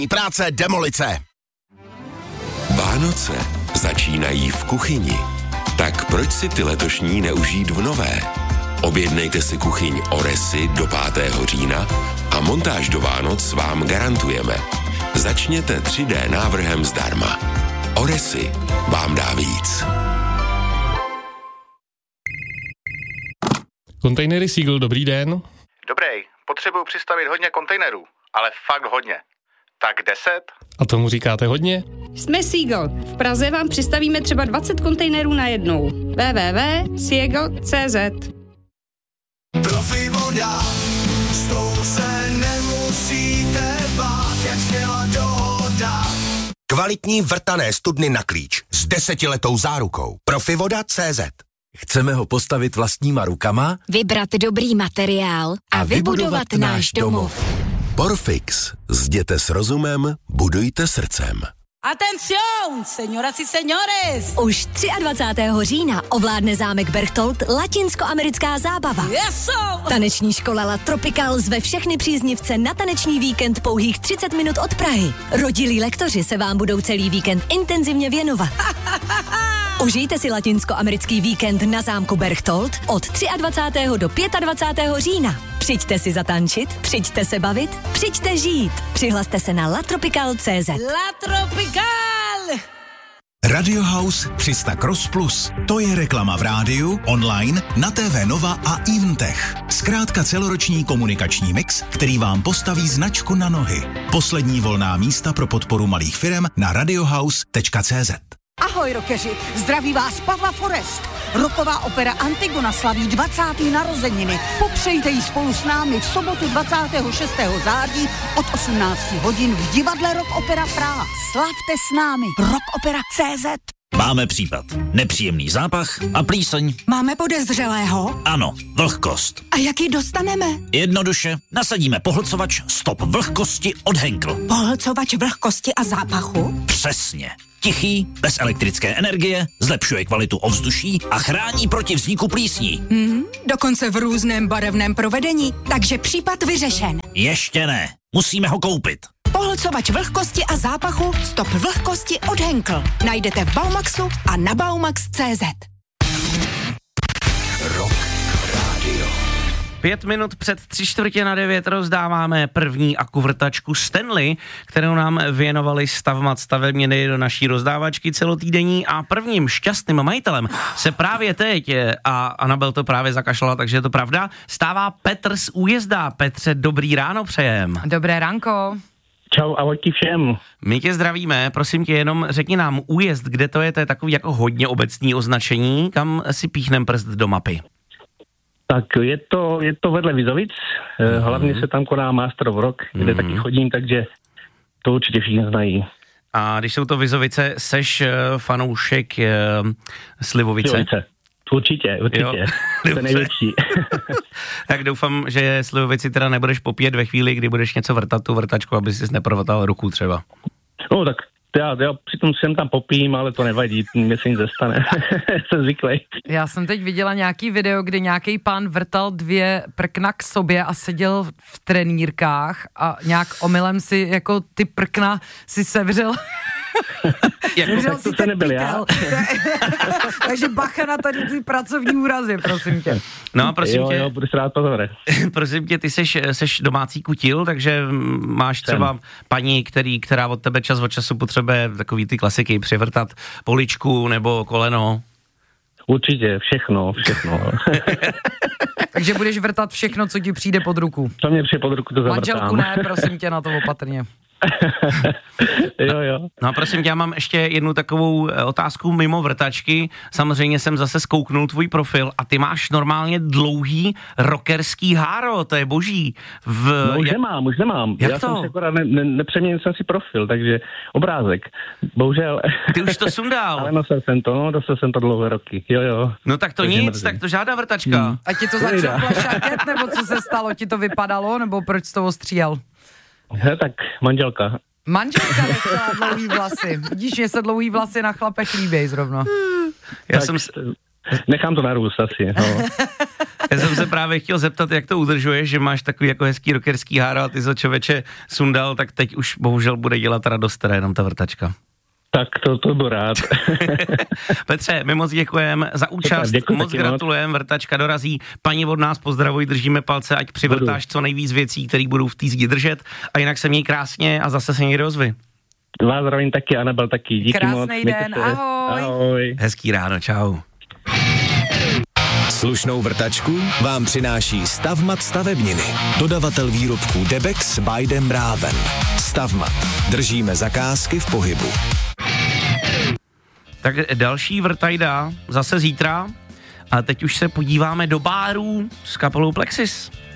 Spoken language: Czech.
Práce demolice. Vánoce začínají v kuchyni. Tak proč si ty letošní neužít v nové? Objednejte si kuchyň Oresy do 5. října a montáž do Vánoc vám garantujeme. Začněte 3D návrhem zdarma. Oresy vám dá víc. Kontejnery Seagull, dobrý den. Dobrý, potřebuju přistavit hodně kontejnerů, ale fakt hodně. Tak 10? A tomu říkáte hodně? Jsme Seagull. V Praze vám přistavíme třeba 20 kontejnerů najednou. www.seagull.cz. Profi voda, s tou se nemusíte bát, jak zněla dohoda. Kvalitní vrtané studny na klíč s 10letou zárukou. Profivoda.cz. Chceme ho postavit vlastníma rukama? Vybrat dobrý materiál a vybudovat náš domov. Porfix. Zděte s rozumem, budujte srdcem. Atención, señoras y señores! Už 23. října ovládne zámek Berchtold latinskoamerická zábava. Eso! Taneční škola La Tropical zve všechny příznivce na taneční víkend pouhých 30 minut od Prahy. Rodilí lektoři se vám budou celý víkend intenzivně věnovat. Užijte si latinskoamerický víkend na zámku Berchtold od 23. do 25. října. Přijďte si zatančit, přijďte se bavit, přijďte žít. Přihlaste se na latropical.cz. La Tropical! Radio House 300 Cross Plus. To je reklama v rádiu, online, na TV Nova a Eventech. Zkrátka celoroční komunikační mix, který vám postaví značku na nohy. Poslední volná místa pro podporu malých firem na radiohouse.cz. Ahoj, rockeři, zdraví vás Pavla Forest. Rocková opera Antigona slaví 20. narozeniny. Popřejte ji spolu s námi v sobotu 26. září od 18 hodin v divadle Rock Opera Praha. Slavte s námi. Rockopera.cz. Máme případ. Nepříjemný zápach a plíseň. Máme podezřelého? Ano, vlhkost. A jak ji dostaneme? Jednoduše, nasadíme pohlcovač Stop vlhkosti od Henkel. Pohlcovač vlhkosti a zápachu? Přesně. Tichý, bez elektrické energie, zlepšuje kvalitu ovzduší a chrání proti vzniku plísní. Dokonce v různém barevném provedení, takže případ vyřešen. Ještě ne, musíme ho koupit. Pohlcovač vlhkosti a zápachu Stop vlhkosti od Henkel. Najdete v Baumaxu a na baumax.cz. Rock Radio. 5 minut před 8:45 rozdáváme první akuvrtačku Stanley, kterou nám věnovali Stavmat stavebněny do naší rozdávačky celotýdenní a prvním šťastným majitelem se právě teď, a Anabel to právě zakašlala, takže je to pravda, stává Petr z Újezda. Petře, dobrý ráno přejem. Dobré ránko. Čau, ahojky všem. My tě zdravíme, prosím tě, jenom řekni nám Újezd, kde to je takový jako hodně obecný označení, kam si píchnem prst do mapy. Tak je to vedle Vizovic, hlavně se tam koná Masterov Rock, kde taky chodím, takže to určitě všichni znají. A když jsou to Vizovice, seš fanoušek Slivovice? Určitě, jo, to je největší. Tak doufám, že Slivovici teda nebudeš popíjet ve chvíli, kdy budeš něco vrtat tu vrtačku, aby jsi neprovrtal ruku třeba. No tak já přitom jsem tam popím, ale to nevadí, mě se nic nestane. Jsem zvyklý. Já jsem teď viděla nějaký video, kdy nějaký pán vrtal 2 prkna k sobě a seděl v trenýrkách a nějak omylem si jako ty prkna si sevřel. Tak to nebyl já. Takže bacha na tady ty pracovní úrazy, prosím tě. No a prosím tě. Jo, budu si rád pozor. Prosím tě, ty seš domácí kutil, takže máš třeba paní, která od tebe čas od času potřebuje takový ty klasiky, přivrtat poličku nebo koleno. Určitě, všechno. Takže budeš vrtat všechno, co ti přijde pod ruku. Co mě přijde pod ruku, to zavrtám. Manželku ne, prosím tě, na to opatrně. Jo. No a prosím tě, já mám ještě jednu takovou otázku mimo vrtačky. Samozřejmě jsem zase zkouknul tvůj profil a ty máš normálně dlouhý rockerský háro, to je boží. No už nemám. Jak já to? jsem si akorát nepřeměnil jsem si profil, takže obrázek. Bohužel. Ty už to sundal. Ale nosil jsem to dlouhé roky. Jo. No tak to nic, tak to žádná vrtačka. A ti to začalo plašátět, nebo co se stalo? Ti to vypadalo, nebo proč jsi to ostříhal? Tak manželka. Manželka nechtěla dlouhý vlasy. Vidíš, že se dlouhý vlasy na chlapech líběj zrovna. Já Nechám to narůst asi, no. Já jsem se právě chtěl zeptat, jak to udržuješ, že máš takový jako hezký rockerský háro a ty za člověče sundal, tak teď už bohužel bude dělat radost teda jenom ta vrtačka. Tak to budu rád. Petře, my moc děkujeme za účast, moc gratulujeme, vrtačka dorazí, paní od nás pozdravuj, držíme palce, ať přivrtáš co nejvíc věcí, které budou v té zdi držet a jinak se měj krásně a zase se někdy ozvi. Vás zdravím taky, Anabel taky, díky krásnej moc. Krásnej den, ahoj. Ahoj. Hezký ráno, čau. Slušnou vrtačku vám přináší Stavmat stavebniny. Dodavatel výrobků Debex by Dem Raven. Stavmat. Držíme zakázky v pohybu. Tak další vrtajda zase zítra a teď už se podíváme do bárů s kapelou Plexis.